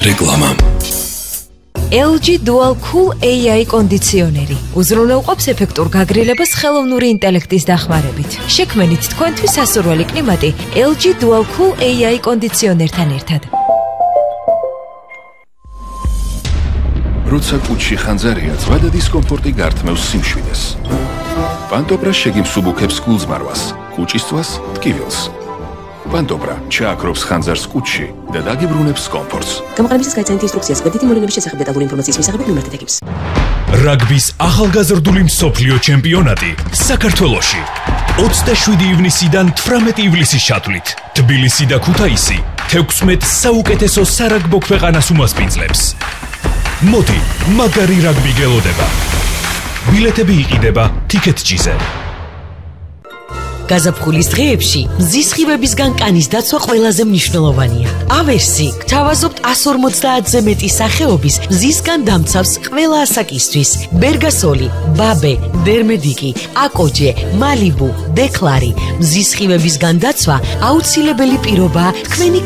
რეკლამა. LG Dual Cool AI კონდიციონერი უზრუნველყოფს ეფექტურ გაგრილებას ხელოვნური ინტელექტის დახმარებით. შექმნით თქვენთვის სასურველი კლიმატი LG Dual Cool AI კონდიციონერთან ერთად. როცა კუჩში ხანძარია, ზღვა და დისკომფორტი გართმევს სიმშვიდეს. პანტობრა შეგიმსუბუქებს გულზმარვას, კუჭისწვას ტკივილს. პანტობრა ჩააქრობს ხანძარს კუჩში და დაგიბრუნებს კომფორტს. გამოყენებისას გაიცანით ინსტრუქციას კრედიტი მოვლენების შესახებ დეტალური ინფორმაციის მისაღებად მიმართეთ ეკიპს. რაგბის ახალგაზრდული მსოფლიო ჩემპიონატი საქართველოში 27 ივნისიდან 18 ივლისის ჩათვლით თბილისი და ქუთაისი 16 საუკეთესო სარაგბო ქვეყანას უმასპინძლებს. მოდი, მაგარი რაგბი გელოდება. ბილეთები იყიდება TicketJet-ზე. გაზაფხულის დღეებში მზის სხივებისგან კანის დაცვა ყველაზე მნიშვნელოვანია. ავერსი გთავაზობთ 150-ზე მეტი სახეობის მზისგან დამცავს ყველა ასაკისთვის. ბერგასოლი, ბაბე, დერმედიკი, აკოჯე, მალიბუ, დეკლარი. მზის სხივებისგან დაცვა აუცილებელი პირობაა თქვენი